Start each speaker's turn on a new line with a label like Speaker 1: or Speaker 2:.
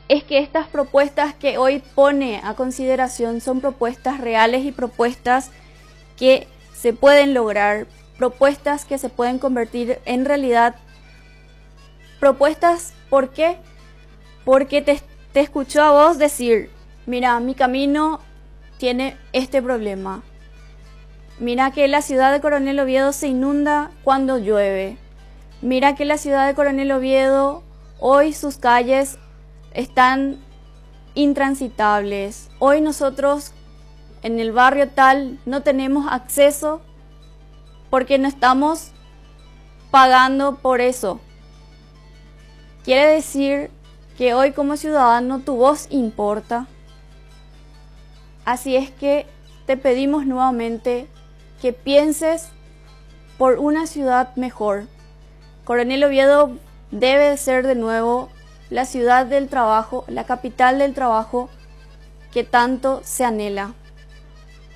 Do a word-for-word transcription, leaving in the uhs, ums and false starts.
Speaker 1: es que estas propuestas que hoy pone a consideración son propuestas reales y propuestas que se pueden lograr, propuestas que se pueden convertir en realidad. Propuestas, ¿por qué? Porque te, te escuchó a vos decir, mira, mi camino tiene este problema. Mira que la ciudad de Coronel Oviedo se inunda cuando llueve. Mira que la ciudad de Coronel Oviedo, hoy sus calles están intransitables. Hoy nosotros en el barrio tal no tenemos acceso porque no estamos pagando por eso. Quiere decir que hoy como ciudadano tu voz importa. Así es que te pedimos nuevamente que pienses por una ciudad mejor. Coronel Oviedo debe ser de nuevo la ciudad del trabajo, la capital del trabajo que tanto se anhela.